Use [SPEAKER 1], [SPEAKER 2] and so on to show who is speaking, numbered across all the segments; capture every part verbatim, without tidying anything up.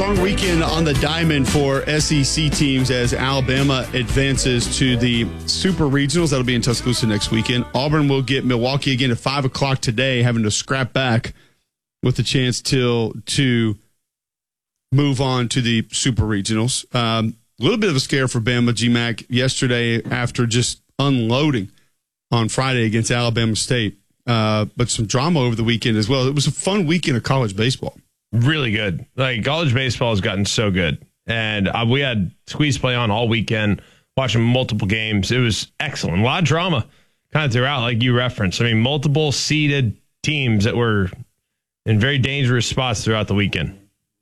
[SPEAKER 1] Strong weekend on the diamond for S E C teams as Alabama advances to the Super Regionals. That'll be in Tuscaloosa next weekend. Auburn will get Milwaukee again at five o'clock today, having to scrap back with a chance till to move on to the Super Regionals. Um, a little bit of a scare for Bama G-Mac yesterday after just unloading on Friday against Alabama State. Uh, but some drama over the weekend as well. It was a fun weekend of college baseball.
[SPEAKER 2] Really good. Like, college baseball has gotten so good. And uh, we had Squeeze play on all weekend, watching multiple games. It was excellent. A lot of drama kind of throughout, like you referenced. I mean, multiple seeded teams that were in very dangerous spots throughout the weekend.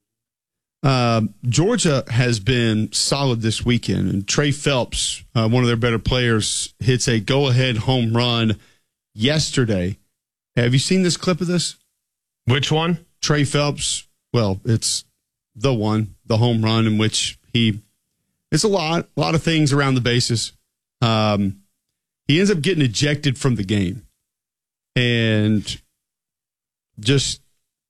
[SPEAKER 1] Uh, Georgia has been solid this weekend. And Trey Phelps, uh, one of their better players, hits a go-ahead home run yesterday. Have you seen this clip of this?
[SPEAKER 2] Which one?
[SPEAKER 1] Trey Phelps, well, it's the one, the home run in which he, it's a lot, a lot of things around the bases. Um, he ends up getting ejected from the game. And just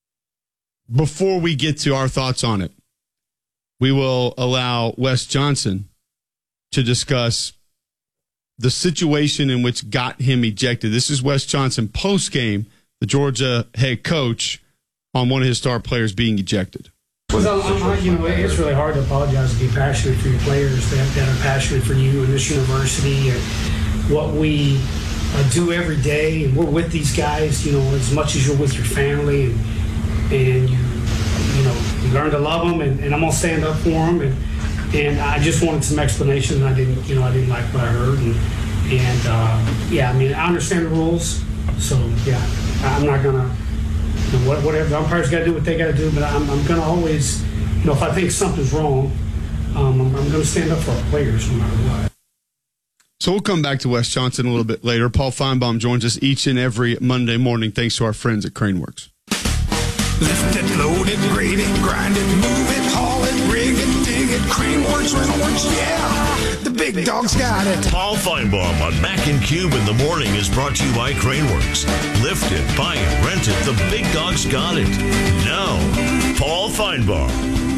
[SPEAKER 1] before we get to our thoughts on it, we will allow Wes Johnson to discuss the situation in which got him ejected. This is Wes Johnson post-game, the Georgia head coach, on one of his star players being ejected.
[SPEAKER 3] Well, I, you know, it's really hard to apologize and be passionate for your players that, that are passionate for you and this university and what we uh, do every day. And we're with these guys, you know, as much as you're with your family, and and you, you know, you learn to love them. And, and I'm gonna stand up for them. And and I just wanted some explanation. I didn't, you know, I didn't like what I heard. And and uh, yeah, I mean, I understand the rules, so yeah, I'm not gonna. You know, whatever the umpires got to do what they got to do, but I'm, I'm going to always, you know, if I think something's wrong, um, I'm, I'm going to stand up for our players no matter what.
[SPEAKER 1] So we'll come back to Wes Johnson a little bit later. Paul Feinbaum joins us each and every Monday morning thanks to our friends at Craneworks.
[SPEAKER 4] Lift it, load it, grade it, grind it, move it, haul it, rig it, dig it, Craneworks, Rentalworks, yeah. The big dog's got it.
[SPEAKER 5] Paul Feinbaum on Mac and Cube in the morning is brought to you by Craneworks. Lift it, buy it, rent it, the big dog's got it. Now, Paul Feinbaum.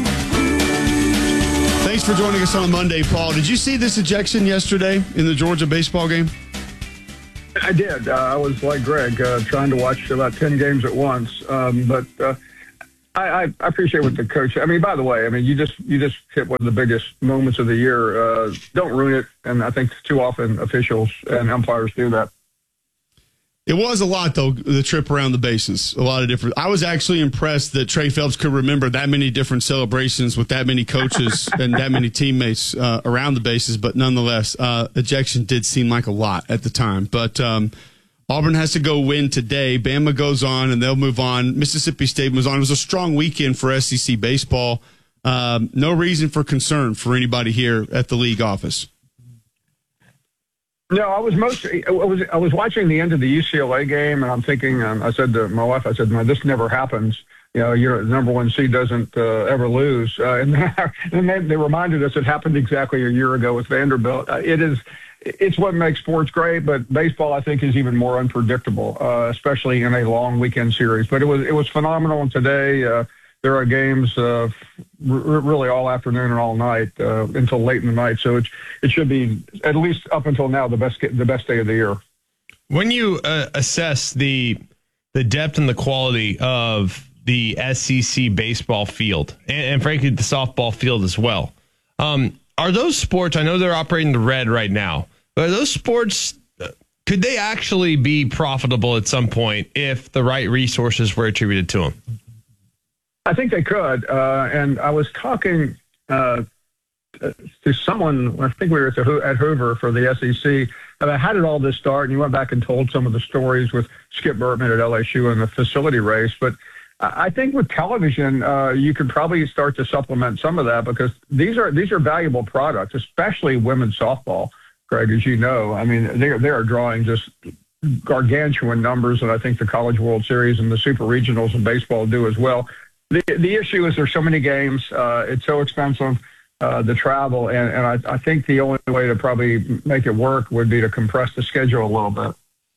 [SPEAKER 1] Thanks for joining us on a Monday, Paul. Did you see this ejection yesterday in the Georgia baseball game?
[SPEAKER 6] I did. Uh, I was like Greg, uh, trying to watch about ten games at once. Um, but uh, I, I appreciate what the coach. I mean, by the way, I mean you just you just hit one of the biggest moments of the year. Uh, don't ruin it. And I think too often officials and umpires do that.
[SPEAKER 1] It was a lot, though, the trip around the bases. A lot of different. I was actually impressed that Trey Phelps could remember that many different celebrations with that many coaches and that many teammates uh, around the bases. But nonetheless, uh, ejection did seem like a lot at the time. But um, Auburn has to go win today. Bama goes on, and they'll move on. Mississippi State moves on. It was a strong weekend for S E C baseball. Um, no reason for concern for anybody here at the league office.
[SPEAKER 6] No, I was most. I was I was watching the end of the U C L A game, and I'm thinking. Um, I said to my wife, I said, "Man, this never happens. You know, your number one seed doesn't uh, ever lose." Uh, and and they, they reminded us it happened exactly a year ago with Vanderbilt. Uh, it is. It's what makes sports great, but baseball, I think, is even more unpredictable, uh, especially in a long weekend series. But it was it was phenomenal today. Uh, There are games uh, r- really all afternoon and all night uh, until late in the night. So it it should be, at least up until now, the best the best day of the year.
[SPEAKER 2] When you uh, assess the the depth and the quality of the S E C baseball field, and, and frankly the softball field as well, um, are those sports? I know they're operating the red right now, but are those sports? Could they actually be profitable at some point if the right resources were attributed to them?
[SPEAKER 6] I think they could. Uh, and I was talking uh, to someone, I think we were at, the, at Hoover for the S E C, about how did all this start? And you went back and told some of the stories with Skip Bertman at L S U and the facility race. But I think with television, uh, you could probably start to supplement some of that, because these are these are valuable products, especially women's softball, Greg, as you know. I mean, they are, they are drawing just gargantuan numbers, and I think the College World Series and the Super Regionals in baseball do as well. The the issue is there's so many games. Uh, it's so expensive, uh, the travel, and, and I, I think the only way to probably make it work would be to compress the schedule a little bit.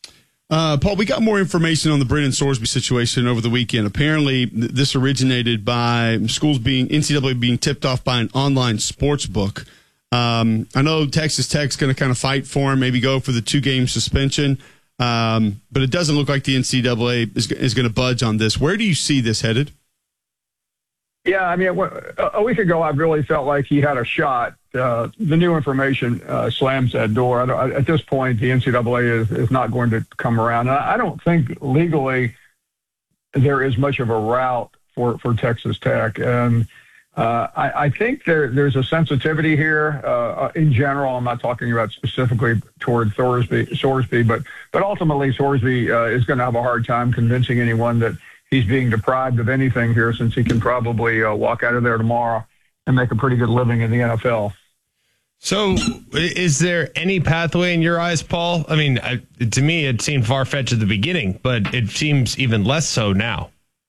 [SPEAKER 1] Uh, Paul, we got more information on the Brennan Sorsby situation over the weekend. Apparently, th- this originated by schools being, N C double A being tipped off by an online sports book. Um, I know Texas Tech's going to kind of fight for him, maybe go for the two-game suspension, um, but it doesn't look like the N C double A is, is going to budge on this. Where do you see this headed?
[SPEAKER 6] Yeah, I mean, a week ago, I really felt like he had a shot. Uh, the new information uh, slams that door. I don't, at this point, the N C double A is, is not going to come around. I don't think legally there is much of a route for, for Texas Tech. And uh, I, I think there, there's a sensitivity here uh, in general. I'm not talking about specifically toward Sorsby, Sorsby but, but ultimately Sorsby uh, is going to have a hard time convincing anyone that he's being deprived of anything here, since he can probably uh, walk out of there tomorrow and make a pretty good living in the N F L.
[SPEAKER 2] So is there any pathway in your eyes, Paul? I mean, I, to me, it seemed far-fetched at the beginning, but it seems even less so now.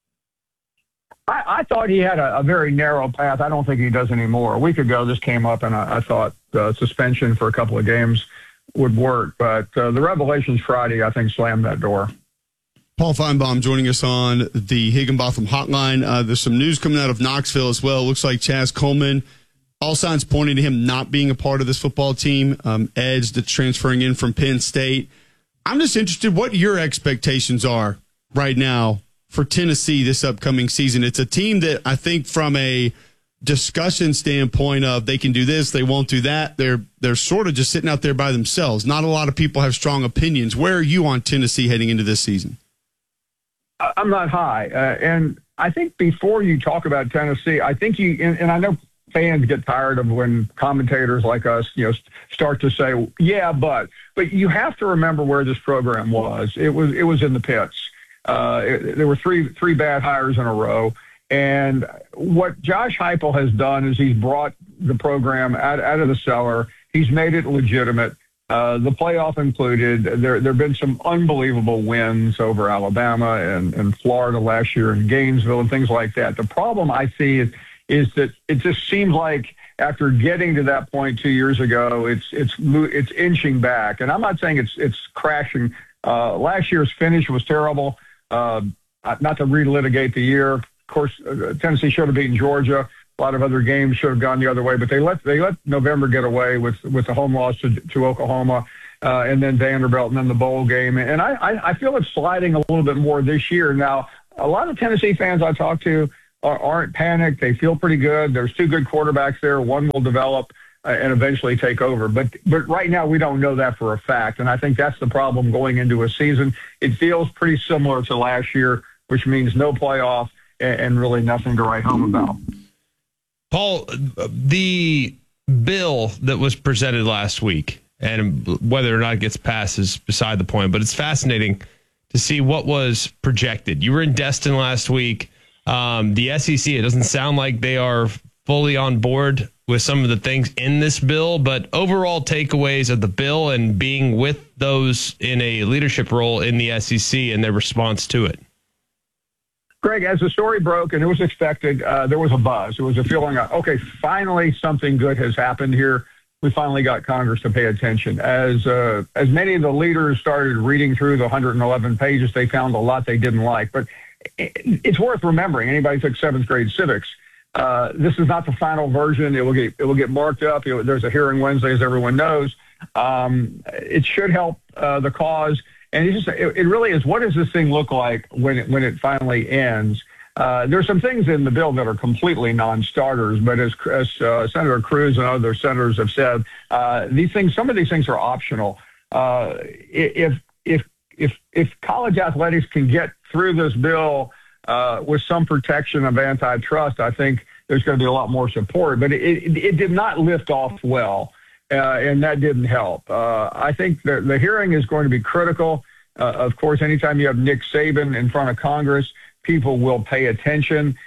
[SPEAKER 6] I, I thought he had a, a very narrow path. I don't think he does anymore. A week ago, this came up, and I, I thought uh, suspension for a couple of games would work. But uh, the revelations Friday, I think, slammed that door.
[SPEAKER 1] Paul Feinbaum joining us on the Higginbotham hotline. Uh, there's some news coming out of Knoxville as well. Looks like Chaz Coleman, all signs pointing to him not being a part of this football team. Um, Edge that's transferring in from Penn State. I'm just interested what your expectations are right now for Tennessee this upcoming season. It's a team that I think from a discussion standpoint of they can do this, they won't do that, they're they're sort of just sitting out there by themselves. Not a lot of people have strong opinions. Where are you on Tennessee heading into this season?
[SPEAKER 6] I'm not high. Uh, and I think before you talk about Tennessee, I think you, and, and I know fans get tired of when commentators like us, you know, start to say, yeah, but, but you have to remember where this program was. It was, it was in the pits. Uh, it, there were three, three bad hires in a row. And what Josh Heupel has done is he's brought the program out, out of the cellar. He's made it legitimate. Uh, the playoff included. There there have been some unbelievable wins over Alabama and, and Florida last year and Gainesville and things like that. The problem I see is, is that it just seems like after getting to that point two years ago, it's it's it's inching back. And I'm not saying it's it's crashing. Uh, last year's finish was terrible. Uh, not to relitigate the year. Of course, uh, Tennessee should have beaten Georgia. A lot of other games should have gone the other way, but they let they let November get away with, with the home loss to, to Oklahoma, uh, and then Vanderbilt, and then the bowl game. And I, I, I feel it's sliding a little bit more this year. Now, a lot of Tennessee fans I talk to are, aren't panicked. They feel pretty good. There's two good quarterbacks there. One will develop uh, and eventually take over. But but right now we don't know that for a fact, and I think that's the problem going into a season. It feels pretty similar to last year, which means no playoff and, and really nothing to write home about.
[SPEAKER 2] Paul, the bill that was presented last week, and whether or not it gets passed is beside the point, but it's fascinating to see what was projected. You were in Destin last week. Um, the S E C, it doesn't sound like they are fully on board with some of the things in this bill, but overall takeaways of the bill and being with those in a leadership role in the S E C and their response to it.
[SPEAKER 6] Greg, as the story broke, and it was expected, uh, there was a buzz. There was a feeling of, okay, finally something good has happened here. We finally got Congress to pay attention. As uh, as many of the leaders started reading through the one hundred eleven pages, they found a lot they didn't like. But it's worth remembering, anybody who took seventh grade civics, uh, this is not the final version. It will get it will get marked up. It, there's a hearing Wednesday, as everyone knows. Um, it should help uh, the cause. And it's just, it, it really is, what does this thing look like when it, when it finally ends? Uh, there's some things in the bill that are completely non-starters, but as, as uh, Senator Cruz and other senators have said, uh, these things, some of these things are optional. Uh, if, if, if, if college athletics can get through this bill uh, with some protection of antitrust, I think there's going to be a lot more support. But it, it, it did not lift off well. Uh, and that didn't help. Uh, I think the, the hearing is going to be critical. Uh, of course, anytime you have Nick Saban in front of Congress, people will pay attention.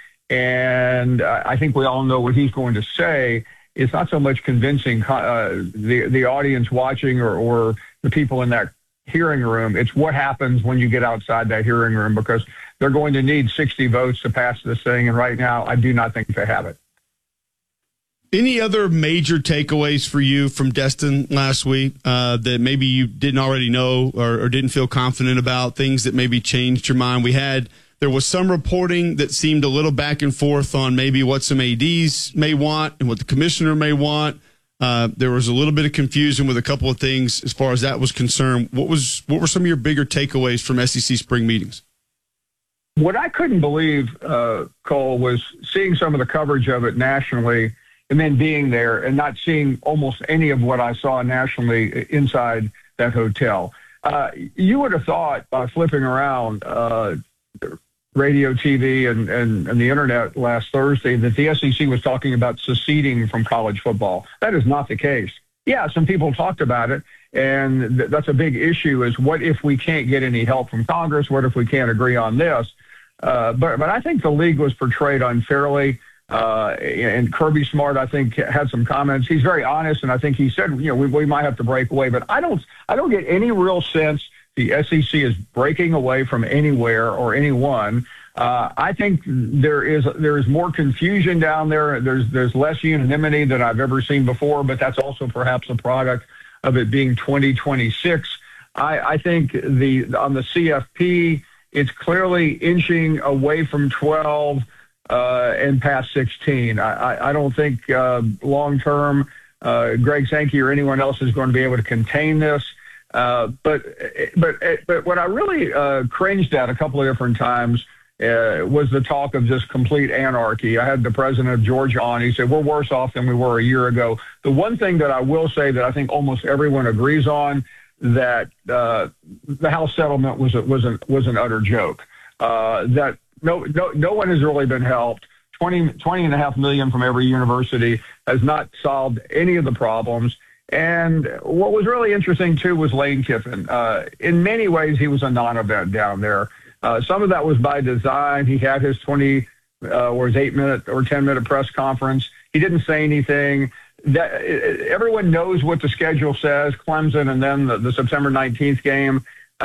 [SPEAKER 6] And uh, I think we all know what he's going to say. It's not so much convincing uh, the, the audience watching or, or the people in that hearing room. It's what happens when you get outside that hearing room, because they're going to need sixty votes to pass this thing. And right now, I do not think they have it.
[SPEAKER 1] Any other major takeaways for you from Destin last week uh, that maybe you didn't already know or, or didn't feel confident about, things that maybe changed your mind? We had, there was some reporting that seemed a little back and forth on maybe what some A Ds may want and what the commissioner may want. Uh, there was a little bit of confusion with a couple of things as far as that was concerned. What was what were some of your bigger takeaways from S E C spring meetings?
[SPEAKER 6] What I couldn't believe, uh, Cole, was seeing some of the coverage of it nationally and then being there and not seeing almost any of what I saw nationally inside that hotel. Uh, you would have thought by flipping around uh, radio, T V, and, and, and the internet last Thursday that the S E C was talking about seceding from college football. That is not the case. Yeah, some people talked about it, and th- that's a big issue is what if we can't get any help from Congress? What if we can't agree on this? Uh, but, but I think the league was portrayed unfairly. Uh, and Kirby Smart, I think, had some comments. He's very honest, and I think he said, you know, we, we might have to break away. But I don't, I don't get any real sense the S E C is breaking away from anywhere or anyone. Uh, I think there is there is more confusion down there. There's there's less unanimity than I've ever seen before. But that's also perhaps a product of it being twenty twenty-six. I, I think the on the C F P, it's clearly inching away from twelve. Uh, and past sixteen. I, I, I don't think uh, long-term uh, Greg Sankey or anyone else is going to be able to contain this. Uh, but but but what I really uh, cringed at a couple of different times uh, was the talk of just complete anarchy. I had the president of Georgia on. He said, we're worse off than we were a year ago. The one thing that I will say that I think almost everyone agrees on, that uh, the House settlement was, a, was, an, was an utter joke. Uh, that No, no, no one has really been helped. twenty, twenty and a half million from every university has not solved any of the problems. And what was really interesting, too, was Lane Kiffin. Uh, in many ways, he was a non-event down there. Uh, some of that was by design. He had his twenty uh, or his eight-minute or ten-minute press conference. He didn't say anything. That, everyone knows what the schedule says, Clemson and then the, the September nineteenth game.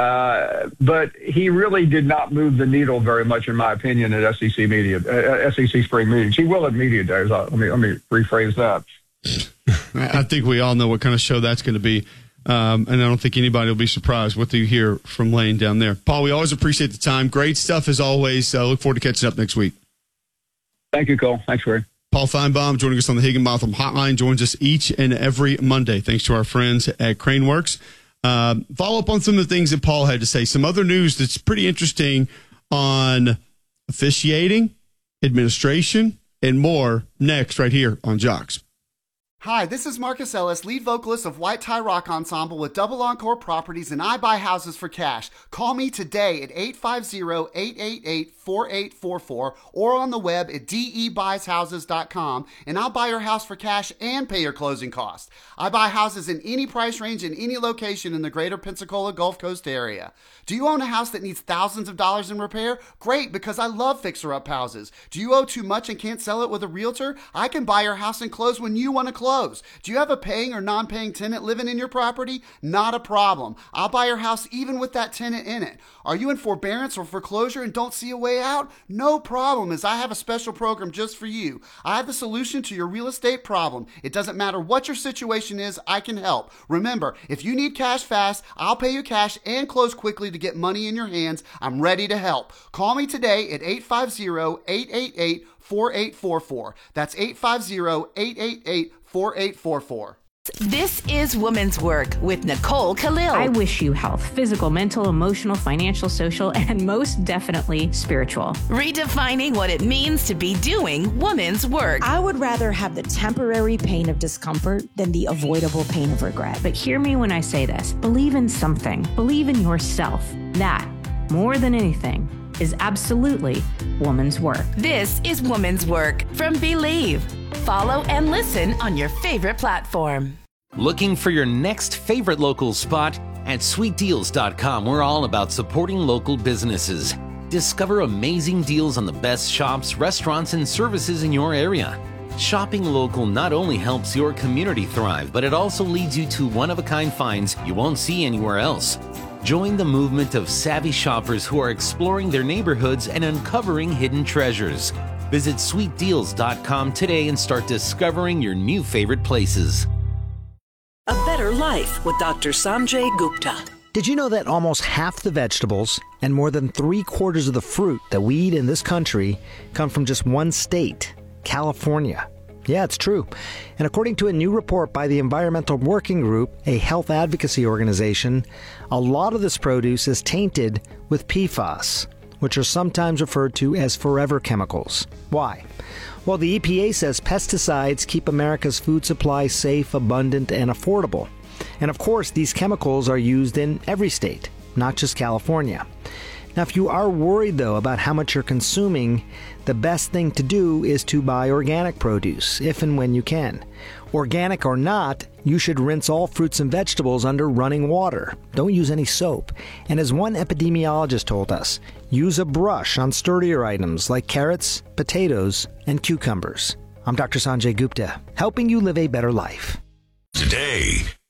[SPEAKER 6] Uh, but he really did not move the needle very much, in my opinion, at S E C media, uh, S E C spring meetings. He will at media days. Let me let me rephrase that.
[SPEAKER 1] I think we all know what kind of show that's going to be, um, and I don't think anybody will be surprised what they hear from Lane down there. Paul, we always appreciate the time. Great stuff as always. Uh, look forward to catching up next week.
[SPEAKER 6] Thank you, Cole. Thanks, Ray.
[SPEAKER 1] Paul Feinbaum joining us on the Higginbotham Hotline, joins us each and every Monday. Thanks to our friends at Craneworks. Uh, follow up on some of the things that Paul had to say. Some other news that's pretty interesting on officiating, administration, and more next right here on Jocks.
[SPEAKER 7] Hi, this is Marcus Ellis, lead vocalist of White Tie Rock Ensemble with Double Encore Properties, and I buy houses for cash. Call me today at eight five zero, eight eight eight, four eight four four or on the web at d e buys houses dot com, and I'll buy your house for cash and pay your closing costs. I buy houses in any price range in any location in the greater Pensacola Gulf Coast area. Do you own a house that needs thousands of dollars in repair? Great, because I love fixer-up houses. Do you owe too much and can't sell it with a realtor? I can buy your house and close when you want to close. Do you have a paying or non-paying tenant living in your property? Not a problem. I'll buy your house even with that tenant in it. Are you in forbearance or foreclosure and don't see a way out? No problem, as I have a special program just for you. I have the solution to your real estate problem. It doesn't matter what your situation is, I can help. Remember, if you need cash fast, I'll pay you cash and close quickly to get money in your hands. I'm ready to help. Call me today at eight five zero, eight eight eight, four eight four four. That's eight five zero, eight eight eight, four eight four four.
[SPEAKER 8] This is Women's Work with Nicole Khalil.
[SPEAKER 9] I wish you health, physical, mental, emotional, financial, social, and most definitely spiritual.
[SPEAKER 8] Redefining what it means to be doing women's work.
[SPEAKER 10] I would rather have the temporary pain of discomfort than the avoidable pain of regret.
[SPEAKER 9] But hear me when I say this. Believe in something. Believe in yourself. That, more than anything, is absolutely woman's work.
[SPEAKER 8] This is Woman's Work from Believe. Follow and listen on your favorite platform.
[SPEAKER 11] Looking for your next favorite local spot? At sweet deals dot com, we're all about supporting local businesses. Discover amazing deals on the best shops, restaurants, and services in your area. Shopping local not only helps your community thrive, but it also leads you to one-of-a-kind finds you won't see anywhere else. Join the movement of savvy shoppers who are exploring their neighborhoods and uncovering hidden treasures. Visit sweet deals dot com today and start discovering your new favorite places.
[SPEAKER 12] A better life with Doctor Sanjay Gupta.
[SPEAKER 13] Did you know that almost half the vegetables and more than three quarters of the fruit that we eat in this country come from just one state, California? Yeah, it's true. And according to a new report by the Environmental Working Group, a health advocacy organization, a lot of this produce is tainted with P FAS, which are sometimes referred to as forever chemicals. Why? Well, the E P A says pesticides keep America's food supply safe, abundant, and affordable. And of course, these chemicals are used in every state, not just California. Now, if you are worried, though, about how much you're consuming, the best thing to do is to buy organic produce, if and when you can. Organic or not, you should rinse all fruits and vegetables under running water. Don't use any soap. And as one epidemiologist told us, use a brush on sturdier items like carrots, potatoes, and cucumbers. I'm Doctor Sanjay Gupta, helping you live a better life.
[SPEAKER 5] Today